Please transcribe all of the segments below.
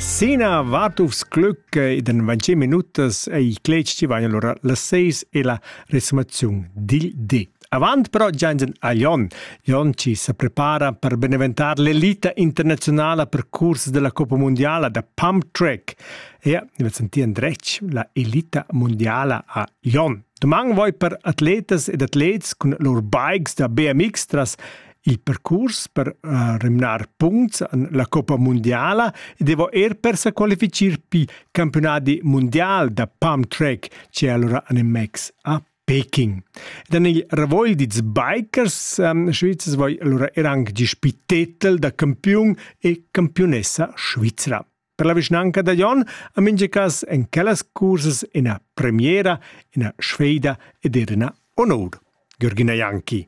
Sina vart aufs Glück in den 20 minutas e i cleci ci vanno allora le 6 e la resumazione del D. Avant però giangen a Lyon. Lyon ci si prepara per beneventare l'elite internazionale per corsi della Coppa Mondiale da Pump Track. E vi sentite drecc la elite mondiale a Lyon. Domani voi per atletas ed atlets con loro bikes da BMX tras il percorso per remunerar punti alla Coppa Mondiale e devo per se qualificare per i campionati mondiali da Pump Track, c'è allora un MX a Peking. Dan il ravoglio di bikers svizzeri voi allora erano dispitetel da campione e campionessa svizzera. Per la vicinanza da Lyon, a mince cas en quelles curses in a premiera, in a sfida ed in a onor. Georgina Janchi.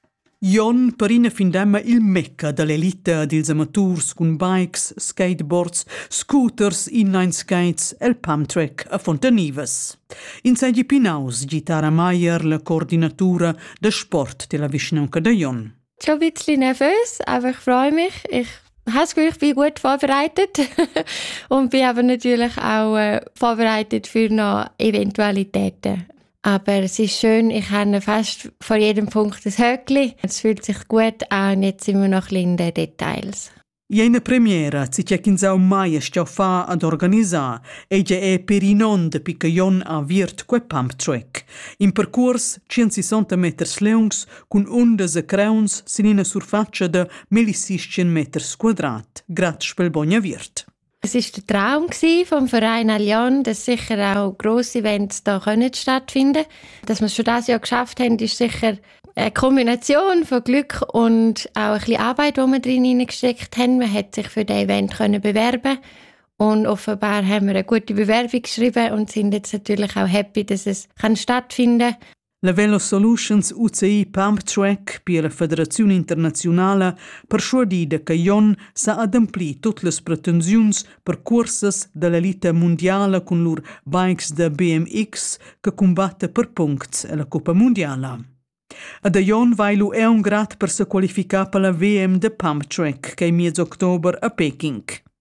Lyon parina findemma il mecca dell'elite dils amaturs con bikes, skateboards, scooters, inline skates e il pump track a Fontanives. In Segi Pinaus Gitara Meier la coordinatura de Sport della vicinanza da Lyon. Schon ein bisschen nervös, aber ich freue mich. Ich habe das Gefühl, ich bin gut vorbereitet und bin aber natürlich auch vorbereitet für noch Eventualitäten. Aber es ist schön, ich habe fast vor jedem Punkt ein Höckli. Es fühlt sich gut an und jetzt sind wir noch ein bisschen in den Details. Jena premiera si c'è kinzau mai stiau fa ad organizzare e già è per i non de Picayon a virt que pump track. In percorso 160 meters lungs con ondas e creuns sin una surfaccia de 1600 meters quadrat, gratis pel Bogna virt. Es war der Traum vom Verein Lyon, dass sicher auch grosse Events hier stattfinden können. Dass wir es schon dieses Jahr geschafft haben, ist sicher eine Kombination von Glück und auch ein bisschen Arbeit, die wir drin hineingesteckt haben. Man hat sich für das Event bewerben und offenbar haben wir eine gute Bewerbung geschrieben und sind jetzt natürlich auch happy, dass es stattfinden kann. La Velo Solutions UCI Pump Track per la Federazione Internazionale per sciodire che Lyon sa ademplir tutte le pretensioni per corses dell'elite mondiale con loro bikes da BMX che combatte per punti alla Coppa Mondiale. A da Lyon vailu è un grad per se qualificare per la VM de Pump Track che è mezzo ottobre a Peking.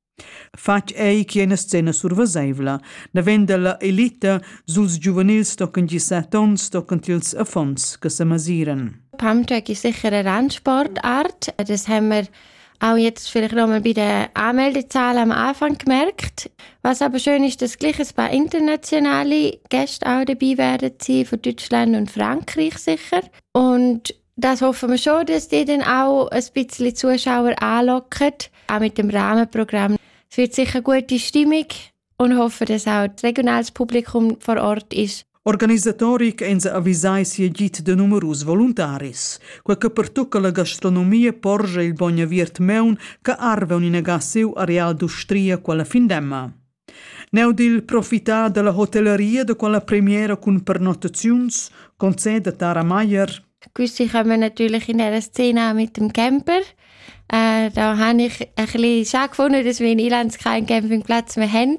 Fac ei che una scena survasevla, davendo la elite suls giovanils tocken 17 ans tocken tils affons che se masiren. Pump Track ist sicher eine Randsportart. Das haben wir auch jetzt vielleicht noch mal bei den Anmeldezahlen am Anfang gemerkt. Was aber schön ist, dass gleich ein paar internationale Gäste auch dabei werden sein, von Deutschland und Frankreich sicher. Und das hoffen wir schon, dass die dann auch ein bisschen Zuschauer anlocken, auch mit dem Rahmenprogramm. Es wird sicher eine gute Stimmung und hoffe, dass auch das regionales Publikum vor Ort ist. Organizzatori che enza avvisai si agit de numerus voluntaris, quel che per tocca la gastronomia porge il Bogna Virt Meun che arve un inegasiu areal d'ustria quella findemma. Neudil profità della hotelleria de quella premiera con pernotazions, concede Tara Meier. Gewisse kommen natürlich in dieser Szene auch mit dem Camper. Da habe ich ein bisschen schade gefunden, dass wir in Ilanz keinen Campingplatz mehr haben.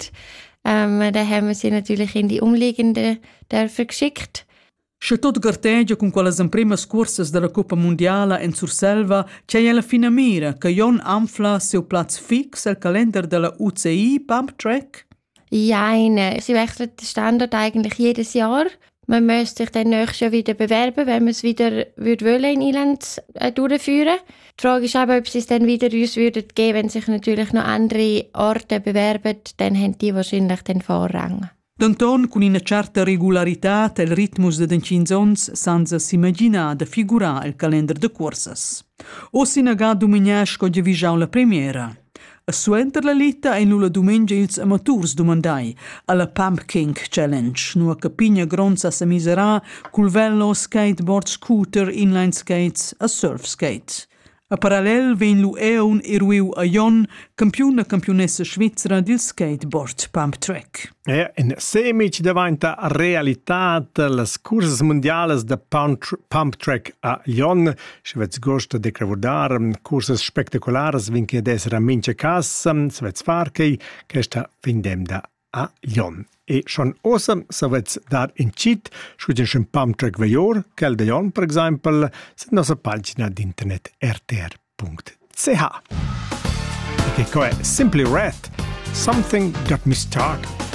Da haben wir sie natürlich in die umliegenden Dörfer geschickt. Se tot gartegia con quelles imprimas corses della Coppa Mondiale in Surselva, c'è alla fine mira che Lyon anfla seu platz fix al Kalender della UCI Pump Track? Ja, sie wechselt den Standort eigentlich jedes Jahr. Man müsste sich dann nächstes Jahr wieder bewerben, wenn man es wieder in Ilanz durchführen. Die Frage ist aber, ob sie es dann wieder uns geben würden, wenn sich natürlich noch andere Orte bewerben, dann haben die wahrscheinlich den Vorrang. D'Anton, con una certa regolarità, il ritmus de dencinzons senza s'immaginar de figurar il calendar de corses. O sinagà domegnasco de visau la premiera. A suenter la lita in lula domengia ils amaturs domandai alla Pump King Challenge, nua capigna gronza sa miserà cul vello, skateboard, scooter, inline skates a surf skate. A parallel ven lu eun eruiu a Lyon, campionessa svizzera del skateboard Pump Track. In semic davanta realtà les curses mondiales de Pump Track a Lyon. Svets gosta de cravurdar curses spectaculares vinche d'essere a mince cas, svets farkei, che sta findem da a Lyon. E schon osam savets dar in cit, scugen schon Pump Track vejor, quel de Lyon, per exemple, se nostra pagina d'internet rtr.ch. E che è Simply Red, Something Got Me Started.